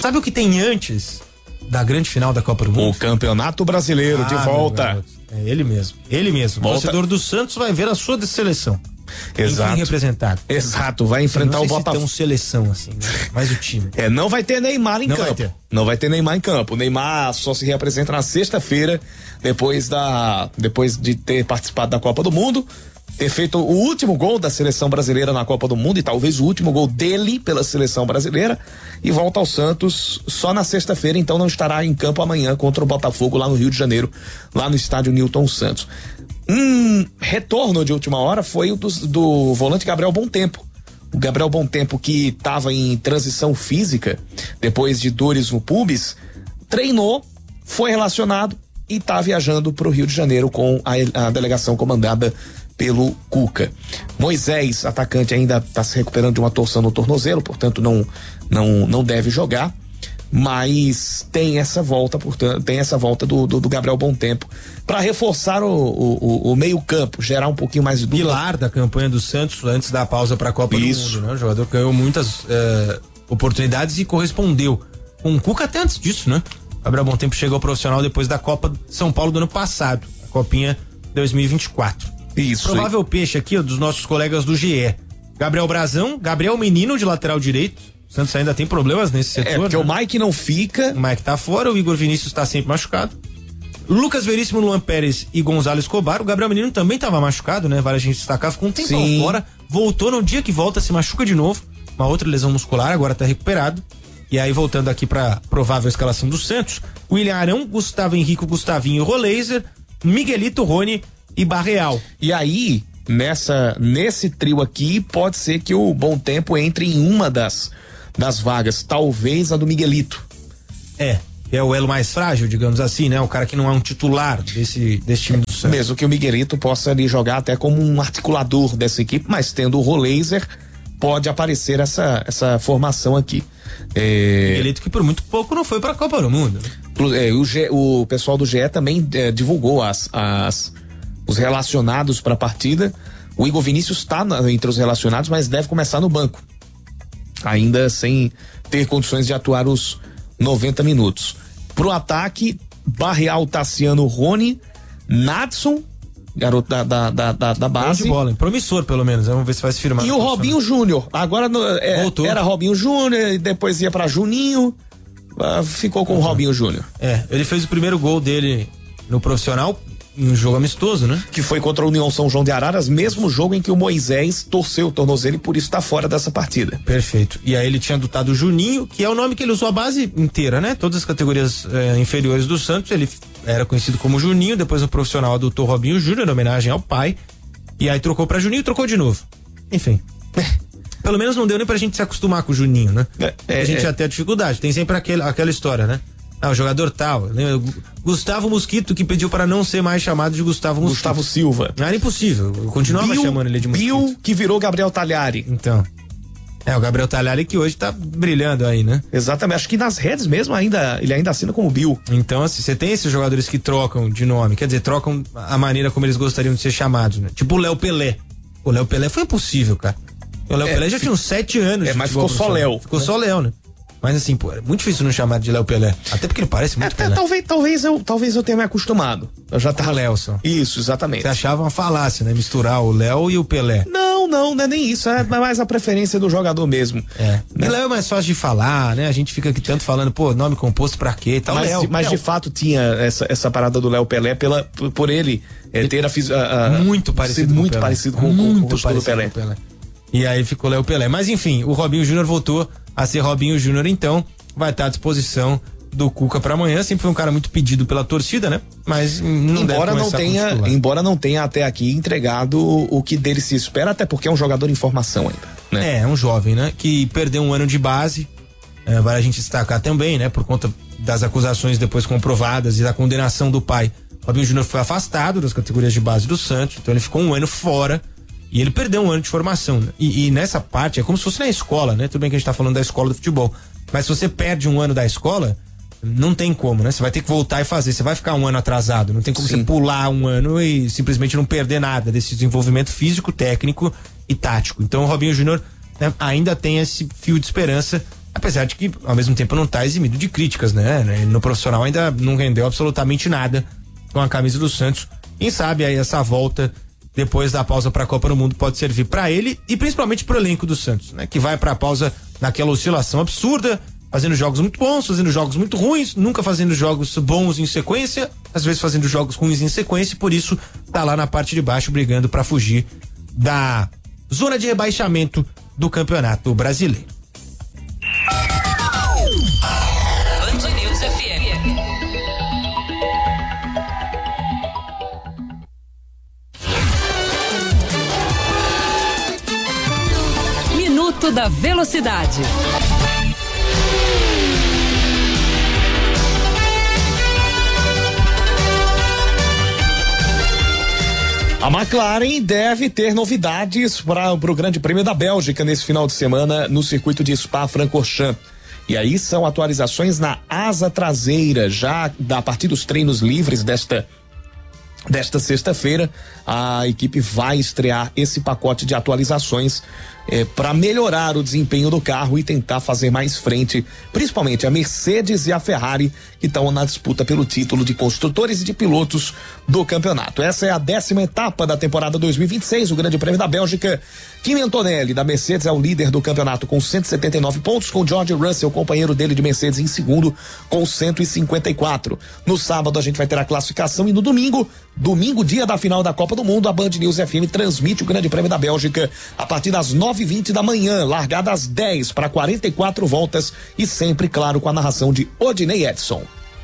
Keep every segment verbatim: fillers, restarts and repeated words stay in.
Sabe o que tem antes da grande final da Copa do Mundo? O Campeonato Brasileiro ah, de volta. É ele mesmo, ele mesmo. Volta. O torcedor do Santos vai ver a sua seleção. Exato. Representado. Exato, vai enfrentar o Botafogo. Não sei se seleção assim, né? Mas o time. É, não vai ter Neymar em não campo. Vai ter. Não vai ter Neymar em campo. O Neymar só se reapresenta na sexta-feira, depois da depois de ter participado da Copa do Mundo, ter feito o último gol da seleção brasileira na Copa do Mundo e talvez o último gol dele pela seleção brasileira, e volta ao Santos só na sexta-feira, então não estará em campo amanhã contra o Botafogo lá no Rio de Janeiro, lá no estádio Newton Santos. Um retorno de última hora foi o do, do volante Gabriel Bontempo. O Gabriel Bontempo, que estava em transição física depois de dores no pubis, treinou, foi relacionado e está viajando para o Rio de Janeiro com a, a delegação comandada pelo Cuca. Moisés, atacante, ainda está se recuperando de uma torção no tornozelo, portanto não, não, não deve jogar. Mas tem essa volta, portanto, tem essa volta do, do, do Gabriel Bontempo para reforçar o, o, o meio campo, gerar um pouquinho mais de dúvida. Pilar da campanha do Santos antes da pausa para a Copa Isso. do Mundo, né? O jogador ganhou muitas uh, oportunidades e correspondeu com o Cuca até antes disso, né? Gabriel Bontempo chegou ao profissional depois da Copa São Paulo do ano passado, a Copinha dois mil e vinte e quatro. Isso. Provável peixe aqui, ó, dos nossos colegas do G E. Gabriel Brazão, Gabriel Menino de lateral direito. O Santos ainda tem problemas nesse setor. É, porque né? o Mike não fica. O Mike tá fora, o Igor Vinícius tá sempre machucado. Lucas Veríssimo, Luan Pérez e Gonzalo Escobar. O Gabriel Menino também tava machucado, né? Vale a gente destacar, ficou um tempão Sim. fora. Voltou no dia que volta, se machuca de novo. Uma outra lesão muscular, agora tá recuperado. E aí, voltando aqui pra provável escalação do Santos: William Arão, Gustavo Henrique, Gustavinho, Roleiser, Miguelito, Rony e Barreal. E aí, nessa, nesse trio aqui, pode ser que o Bontempo entre em uma das das vagas, talvez a do Miguelito. É, é o elo mais frágil, digamos assim, né? O cara que não é um titular desse, desse time do Santos. Mesmo que o Miguelito possa ali jogar até como um articulador dessa equipe, mas tendo o Roleiser, pode aparecer essa, essa formação aqui. É... Miguelito que por muito pouco não foi pra Copa do Mundo. É, o, G, o pessoal do G E também é, divulgou as, as, os relacionados para a partida. O Igor Vinícius está entre os relacionados, mas deve começar no banco, ainda sem ter condições de atuar os noventa minutos. Pro ataque, Barreal, Tassiano, Rony, Nadson, garoto da, da, da, da, da base. De bola, promissor pelo menos, vamos ver se vai se firmar. E o Robinho Júnior, agora é, era Robinho Júnior, depois ia pra Juninho, uh, ficou com uhum. o Robinho Júnior. É, ele fez o primeiro gol dele no profissional, em um jogo amistoso, né? Que foi contra a União São João de Araras, mesmo jogo em que o Moisés torceu o tornozelo e por isso tá fora dessa partida. Perfeito. E aí ele tinha adotado o Juninho, que é o nome que ele usou a base inteira, né? Todas as categorias eh, inferiores do Santos, ele era conhecido como Juninho, depois o profissional adotou Robinho Júnior, em homenagem ao pai, e aí trocou pra Juninho e trocou de novo. Enfim. Pelo menos não deu nem pra gente se acostumar com o Juninho, né? É, é, a gente é. já tem a dificuldade, tem sempre aquele, aquela história, né? Ah, o jogador tal, lembra? Gustavo Mosquito, que pediu para não ser mais chamado de Gustavo Mosquito. Gustavo Silva. Não era impossível, eu continuava Bill, chamando ele de Mosquito. Bill, que virou Gabriel Talhari. Então, é o Gabriel Talhari que hoje tá brilhando aí, né? Exatamente, acho que nas redes mesmo ainda, ele ainda assina como Bill. Então, assim, você tem esses jogadores que trocam de nome, quer dizer, trocam a maneira como eles gostariam de ser chamados, né? Tipo o Léo Pelé. O Léo Pelé foi impossível, cara. O Léo é, Pelé já fica... tinha uns sete anos. É, mas ficou só Léo. Ficou né? só Léo, né? Mas assim, pô, é muito difícil não chamar de Léo Pelé. Até porque ele parece muito Até Pelé. Talvez, talvez, eu, talvez eu tenha me acostumado. Eu já tava. Léo só. Isso, exatamente. Você achava uma falácia, né? Misturar o Léo e o Pelé. Não, não, não é nem isso. É mais a preferência do jogador mesmo. É. Né? E Léo é mais fácil de falar, né? A gente fica aqui tanto falando, pô, nome composto pra quê e tal. Mas, Léo, mas Léo. de fato tinha essa, essa parada do Léo Pelé pela, por ele é, ter a, a, a muito parecido, muito com, parecido com, muito com o rosto do Pelé. Com Pelé. E aí ficou Léo Pelé. Mas enfim, o Robinho Júnior voltou a ser Robinho Júnior, então vai estar à disposição do Cuca para amanhã. Sempre foi um cara muito pedido pela torcida, né? Mas não embora deve não tenha, embora não tenha até aqui entregado o que dele se espera, até porque é um jogador em formação ainda, né? É, é um jovem, né? Que perdeu um ano de base. É, vale a gente destacar também, né? Por conta das acusações depois comprovadas e da condenação do pai. Robinho Júnior foi afastado das categorias de base do Santos, então ele ficou um ano fora. E ele perdeu um ano de formação, né? e, e nessa parte é como se fosse na escola, né? Tudo bem que a gente tá falando da escola do futebol, mas se você perde um ano da escola, não tem como, né? Você vai ter que voltar e fazer, você vai ficar um ano atrasado, não tem como Sim. você pular um ano e simplesmente não perder nada desse desenvolvimento físico, técnico e tático. Então o Robinho Júnior, né, ainda tem esse fio de esperança, apesar apesar de que ao mesmo tempo não tá eximido de críticas, né? No profissional ainda não rendeu absolutamente nada com a camisa do Santos. Quem sabe aí essa volta depois da pausa para a Copa do Mundo pode servir para ele e principalmente pro elenco do Santos, né? Que vai pra pausa naquela oscilação absurda, fazendo jogos muito bons, fazendo jogos muito ruins, nunca fazendo jogos bons em sequência, às vezes fazendo jogos ruins em sequência, e por isso tá lá na parte de baixo brigando para fugir da zona de rebaixamento do Campeonato Brasileiro. Band News F M. Minuto da Velocidade. A McLaren deve ter novidades para o Grande Prêmio da Bélgica nesse final de semana no circuito de Spa-Francorchamps. E aí são atualizações na asa traseira, já a partir dos treinos livres desta desta sexta-feira, a equipe vai estrear esse pacote de atualizações é, para melhorar o desempenho do carro e tentar fazer mais frente, principalmente a Mercedes e a Ferrari, que estão na disputa pelo título de construtores e de pilotos do campeonato. Essa é a décima etapa da temporada dois mil e vinte e seis, o Grande Prêmio da Bélgica. Kimi Antonelli, da Mercedes, é o líder do campeonato com cento e setenta e nove pontos, com George Russell, companheiro dele de Mercedes, em segundo com cento e cinquenta e quatro. No sábado a gente vai ter a classificação e no domingo, domingo, dia da final da Copa do Mundo, a Band News F M transmite o Grande Prêmio da Bélgica a partir das nove e vinte da manhã, largada às dez para quarenta e quatro voltas e sempre, claro, com a narração de Odinei Edson.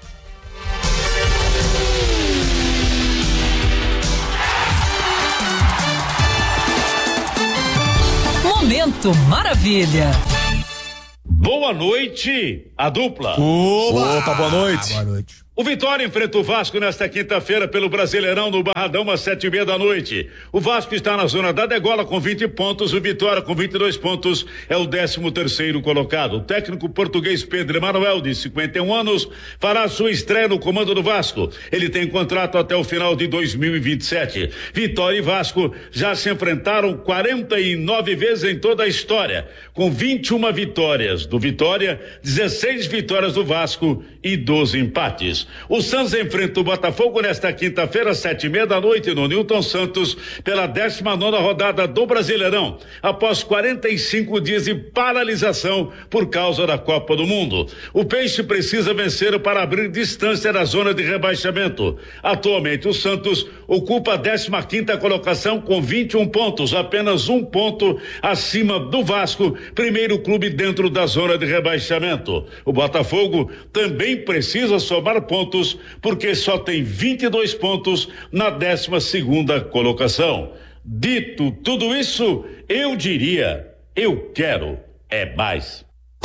Momento Maravilha. Boa noite, a dupla. Opa, Opa boa noite. Ah, boa noite. O Vitória enfrenta o Vasco nesta quinta-feira pelo Brasileirão no Barradão às sete e meia da noite. O Vasco está na zona da degola com vinte pontos, o Vitória com vinte e dois pontos é o décimo terceiro colocado. O técnico português Pedro Emanuel, de cinquenta e um anos, fará sua estreia no comando do Vasco. Ele tem contrato até o final de dois mil e vinte e sete. Vitória e Vasco já se enfrentaram quarenta e nove vezes em toda a história, com vinte e uma vitórias do Vitória, dezesseis vitórias do Vasco e doze empates. O Santos enfrenta o Botafogo nesta quinta-feira, às sete e meia da noite, no Newton Santos, pela décima nona rodada do Brasileirão, após quarenta e cinco dias de paralisação por causa da Copa do Mundo. O Peixe precisa vencer para abrir distância da zona de rebaixamento. Atualmente, o Santos ocupa a décima quinta colocação com vinte e um pontos, apenas um ponto acima do Vasco, primeiro clube dentro da zona de rebaixamento. O Botafogo também precisa somar pontos pontos, porque só tem vinte e dois pontos na décima segunda colocação. Dito tudo isso, eu diria, eu quero é mais.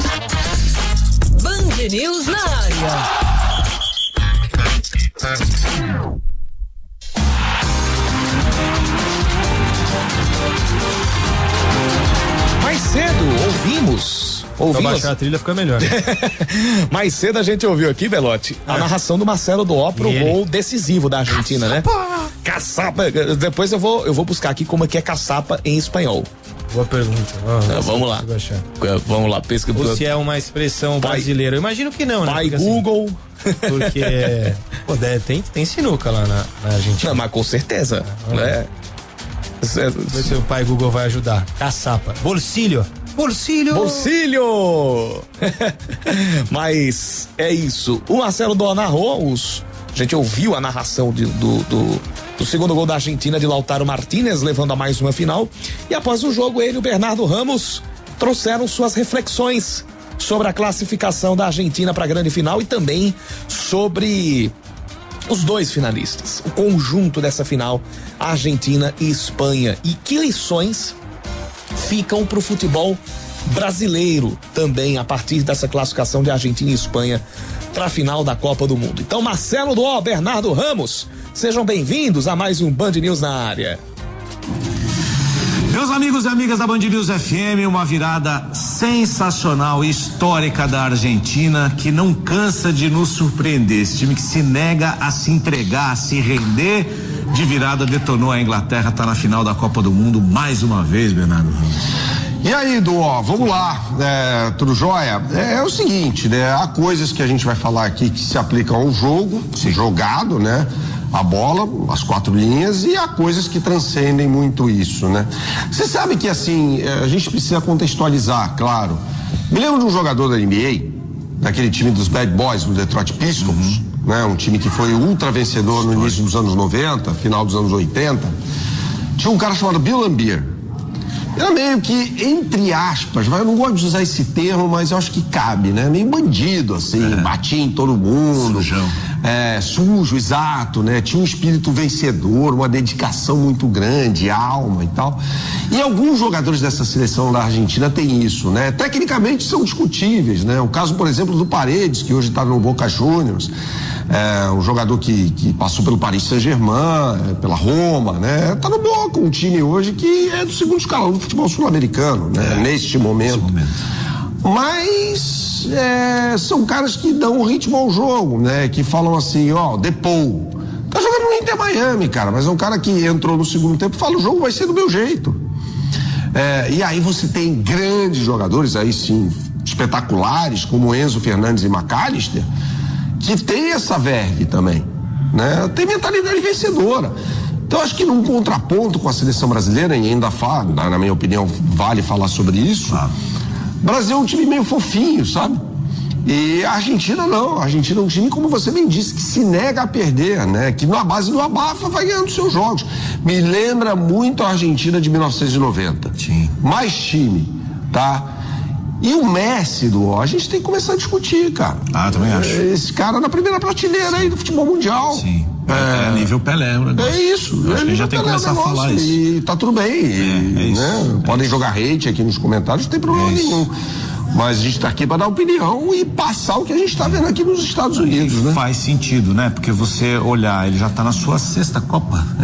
Band News na área. Mais cedo ouvimos Ouvimos... Pra baixar a trilha fica melhor. Mais cedo a gente ouviu aqui, Belotti, é. a narração do Marcelo Doó pro gol decisivo da Argentina, caçapa. né? Caçapa! Depois eu vou, eu vou buscar aqui como é que é caçapa em espanhol. Boa pergunta. Oh, ah, vamos lá. Vamos lá, pesca. Ou se é uma expressão pai, brasileira. Eu imagino que não, né? Pai porque, Google. Assim, porque pô, tem, tem sinuca lá na, na Argentina. Não, mas com certeza. Ah, né? Ver se o pai Google vai ajudar. Caçapa. Bolsilho. Bolsilho! Bolsilho! Mas é isso. O Marcelo Doó narrou, os, a gente ouviu a narração de, do, do, do segundo gol da Argentina de Lautaro Martínez, levando a mais uma final. E após o jogo, ele e o Bernardo Ramos trouxeram suas reflexões sobre a classificação da Argentina para a grande final e também sobre os dois finalistas, o conjunto dessa final, Argentina e Espanha. E que lições ficam para o futebol brasileiro também a partir dessa classificação de Argentina e Espanha para a final da Copa do Mundo. Então, Marcelo Doó, Bernardo Ramos, sejam bem-vindos a mais um Band News na área. Meus amigos e amigas da Band News F M, uma virada sensacional, histórica da Argentina, que não cansa de nos surpreender. Esse time que se nega a se entregar, a se render, de virada detonou a Inglaterra, tá na final da Copa do Mundo mais uma vez, Bernardo Ramos. E aí, Du, ó, vamos lá, é, tudo jóia? É, é o seguinte, né? Há coisas que a gente vai falar aqui que se aplicam ao jogo, Sim. jogado, né? A bola, as quatro linhas, e há coisas que transcendem muito isso, né? Você sabe que, assim, a gente precisa contextualizar, claro. Me lembro de um jogador da N B A, daquele time dos Bad Boys, do Detroit Pistons, uhum. né? Um time que foi ultra vencedor no início dos anos noventa, final dos anos oitenta. Tinha um cara chamado Bill Laimbeer. Era meio que, entre aspas, eu não gosto de usar esse termo, mas eu acho que cabe, né? Meio bandido, assim, é. batia em todo mundo. Sujão. É, sujo, exato, né? Tinha um espírito vencedor, uma dedicação muito grande, alma e tal. E alguns jogadores dessa seleção da Argentina têm isso, né? Tecnicamente são discutíveis, né? O caso, por exemplo, do Paredes, que hoje está no Boca Juniors. É, um jogador que, que passou pelo Paris Saint-Germain, pela Roma, né? Tá no Boca, um time hoje que é do segundo escalão do futebol sul-americano, né? É, neste momento. momento. Mas é, são caras que dão ritmo ao jogo, né? Que falam assim, ó, Depou. Tá jogando no Inter Miami, cara, mas é um cara que entrou no segundo tempo e fala, o jogo vai ser do meu jeito. É, e aí você tem grandes jogadores, aí sim, espetaculares, como Enzo Fernandes e McAllister, que tem essa verve também, né? Tem mentalidade vencedora. Então acho que num contraponto com a seleção brasileira, e ainda fala, na minha opinião, vale falar sobre isso, ah. o Brasil é um time meio fofinho, sabe? E a Argentina não, a Argentina é um time, como você bem disse, que se nega a perder, né? Que na base do abafa vai ganhando seus jogos. Me lembra muito a Argentina de mil novecentos e noventa. Sim. Mais time, tá? E o Messi, do, a gente tem que começar a discutir, cara. Ah, também acho. Esse cara na primeira prateleira aí do futebol mundial. Sim. É, é nível Pelé, o negócio. É isso. Eu acho que já tem que começar a falar isso. E tá tudo bem. É, é isso. Né? É Podem isso. jogar hate aqui nos comentários, não tem problema é nenhum. Mas a gente tá aqui para dar opinião e passar o que a gente tá vendo aqui nos Estados Unidos, né? Faz sentido, né? Porque você olhar, ele já tá na sua sexta Copa.